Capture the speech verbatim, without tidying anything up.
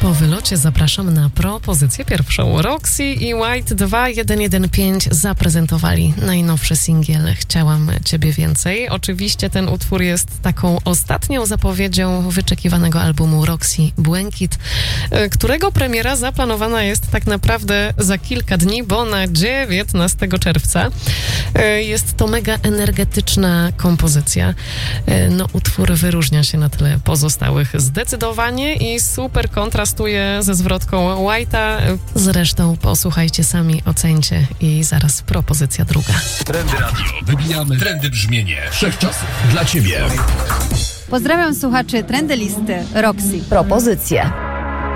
Po wylocie zapraszam na propozycję pierwszą. Roxy i White dwa jeden jeden pięć zaprezentowali najnowszy singiel Chciałam Ciebie Więcej. Oczywiście ten utwór jest taką ostatnią zapowiedzią wyczekiwanego albumu Roxy Błękit, którego premiera zaplanowana jest tak naprawdę za kilka dni, bo na dziewiętnastego czerwca. Jest to mega energetyczna kompozycja. No, utwór wyróżnia się na tle pozostałych zdecydowanie i super kontrastuje ze zwrotką White'a. Zresztą posłuchajcie sami, ocencie i zaraz propozycja druga. Trendy Radio. Wybijamy trendy brzmienie wszechczasów dla Ciebie. Pozdrawiam słuchaczy Trendy Listy Roxy. Propozycje.